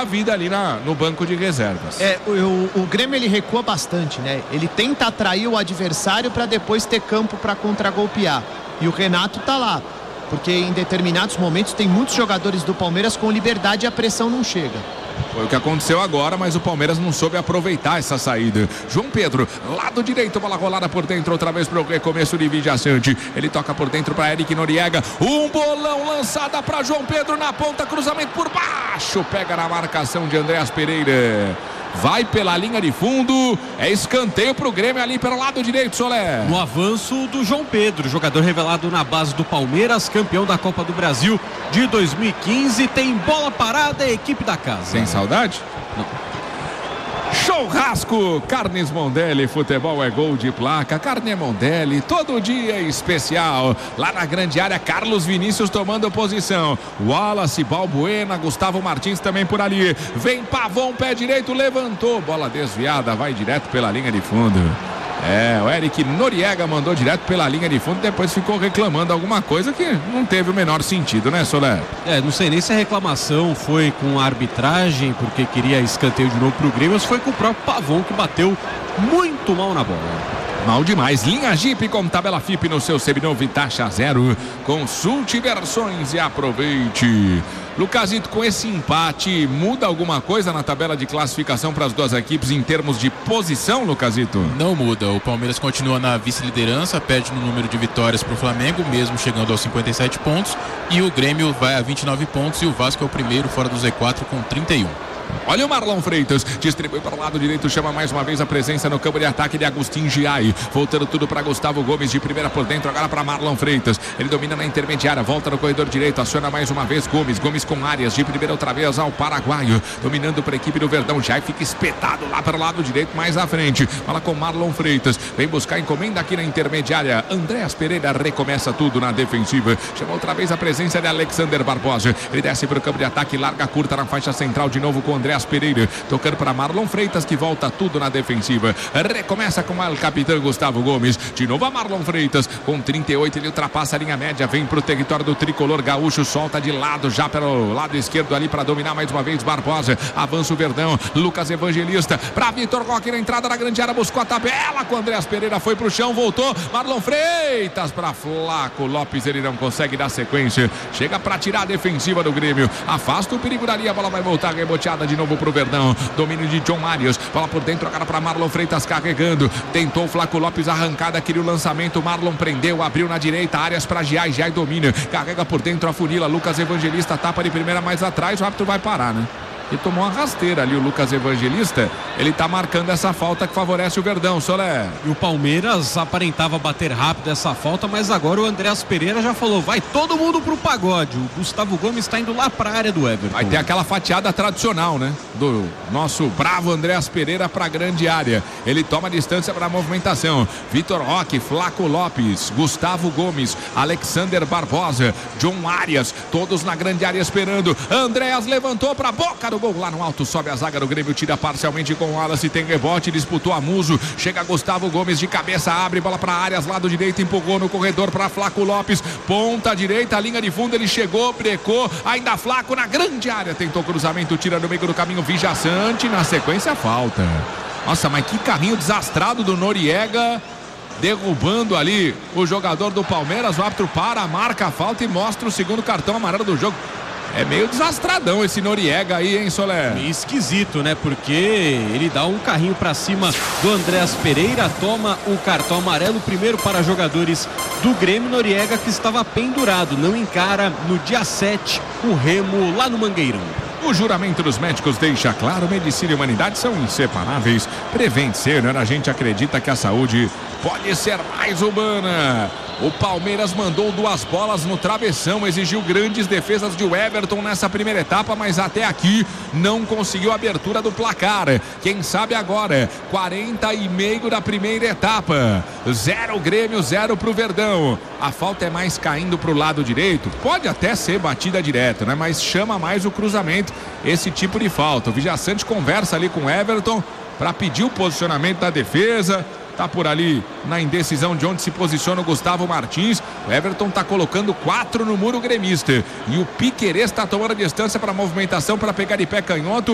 a vida ali no banco de reservas. O Grêmio ele recua bastante, né? Ele tenta atrair o adversário para depois ter campo para contragolpear. E o Renato tá lá, porque em determinados momentos tem muitos jogadores do Palmeiras com liberdade e a pressão não chega. Foi o que aconteceu agora, mas o Palmeiras não soube aproveitar essa saída. João Pedro, lado direito, bola rolada por dentro, outra vez para o recomeço de Vijaçante. Ele toca por dentro para Eric Noriega. Um bolão lançada para João Pedro na ponta, cruzamento por baixo. Pega na marcação de Andréas Pereira. Vai pela linha de fundo, é escanteio pro Grêmio ali pelo lado direito, Solé. No avanço do João Pedro, jogador revelado na base do Palmeiras, campeão da Copa do Brasil de 2015, tem bola parada, a equipe da casa. Tem saudade? Não. Churrasco, Carnes Mondelli, futebol é gol de placa, Carne Mondelli, todo dia especial. Lá na grande área, Carlos Vinícius tomando posição. Wallace, Balbuena, Gustavo Martins também por ali. Vem Pavon, pé direito, levantou. Bola desviada, vai direto pela linha de fundo. O Eric Noriega mandou direto pela linha de fundo, depois ficou reclamando alguma coisa que não teve o menor sentido, né, Solé? Não sei nem se a reclamação foi com a arbitragem, porque queria escanteio de novo pro Grêmio, mas foi com o próprio Pavon, que bateu muito mal na bola. Mal demais. Linha Jeep com tabela FIP no seu seminovo e taxa zero. Consulte versões e aproveite. Lucasito, com esse empate, muda alguma coisa na tabela de classificação para as duas equipes em termos de posição, Lucasito? Não muda. O Palmeiras continua na vice-liderança, perde no número de vitórias para o Flamengo, mesmo chegando aos 57 pontos. E o Grêmio vai a 29 pontos e o Vasco é o primeiro fora do Z4 com 31. Olha o Marlon Freitas, distribui para o lado direito, chama mais uma vez a presença no campo de ataque de Agustin Giai, voltando tudo para Gustavo Gomes, de primeira por dentro, agora para Marlon Freitas, ele domina na intermediária, volta no corredor direito, aciona mais uma vez Gomes com Arias, de primeira outra vez ao paraguaio, dominando para a equipe do Verdão. Giai fica espetado lá para o lado direito, mais à frente, fala com Marlon Freitas, vem buscar encomenda aqui na intermediária. Andréas Pereira recomeça tudo na defensiva, chama outra vez a presença de Alexander Barbosa, ele desce para o campo de ataque, larga curta na faixa central de novo com Andréas Pereira, tocando para Marlon Freitas, que volta tudo na defensiva, recomeça com o capitão Gustavo Gomes, de novo a Marlon Freitas, com 38 ele ultrapassa a linha média, vem para o território do tricolor gaúcho, solta de lado, já pelo lado esquerdo ali para dominar mais uma vez Barbosa, avança o Verdão, Lucas Evangelista, para Vitor Roque na entrada da grande área, buscou a tabela com Andréas Pereira, foi para o chão, voltou, Marlon Freitas para Flaco Lopes, ele não consegue dar sequência, chega para tirar a defensiva do Grêmio, afasta o perigo dali, a bola vai voltar reboteada de novo pro Verdão, domínio de John Arias, bola por dentro agora para Marlon Freitas carregando, tentou o Flaco Lopes, arrancada, queria o lançamento, Marlon prendeu, abriu na direita, Arias para Giai domina, carrega por dentro a funila, Lucas Evangelista tapa de primeira mais atrás, o árbitro vai parar, né? E tomou uma rasteira ali o Lucas Evangelista, ele tá marcando essa falta que favorece o Verdão, Solé. E o Palmeiras aparentava bater rápido essa falta, mas agora o Andréas Pereira já falou, vai todo mundo pro pagode, o Gustavo Gomes tá indo lá pra área do Everton. Vai ter aquela fatiada tradicional, né? Do nosso bravo Andréas Pereira pra grande área, ele toma distância pra movimentação, Vitor Roque, Flaco Lopes, Gustavo Gomes, Alexander Barbosa, John Arias, todos na grande área esperando, Andréas levantou pra boca do gol lá no alto, sobe a zaga do Grêmio, tira parcialmente com o Wallace, tem rebote, disputou a Muso, chega Gustavo Gomes de cabeça, abre bola para Arias, lado direito, empurrou no corredor para Flaco Lopes, ponta direita, linha de fundo, ele chegou, brecou, ainda Flaco na grande área, tentou cruzamento, tira no meio do caminho, Vijaçante, na sequência falta. Nossa, mas que carrinho desastrado do Noriega, derrubando ali o jogador do Palmeiras, o árbitro para, marca a falta e mostra o segundo cartão amarelo do jogo. É meio desastradão esse Noriega aí, hein, Solé? Meio esquisito, né? Porque ele dá um carrinho pra cima do Andréas Pereira, toma o cartão amarelo, primeiro para jogadores do Grêmio. Noriega, que estava pendurado, não encara no dia 7 o Remo lá no Mangueirão. O juramento dos médicos deixa claro, medicina e humanidade são inseparáveis. Prevent Senior, a gente acredita que a saúde pode ser mais humana. O Palmeiras mandou 2 bolas no travessão, exigiu grandes defesas de Everton nessa primeira etapa, mas até aqui não conseguiu a abertura do placar. Quem sabe agora, 40,5 da primeira etapa. 0 Grêmio, 0 pro Verdão. A falta é mais caindo pro lado direito. Pode até ser batida direto, né? Mas chama mais o cruzamento esse tipo de falta. O Vijaçante conversa ali com o Everton para pedir o posicionamento da defesa. Tá por ali na indecisão de onde se posiciona o Gustavo Martins. O Everton tá colocando 4 no muro gremista. E o Piquerez tá tomando a distância para a movimentação para pegar de pé canhoto.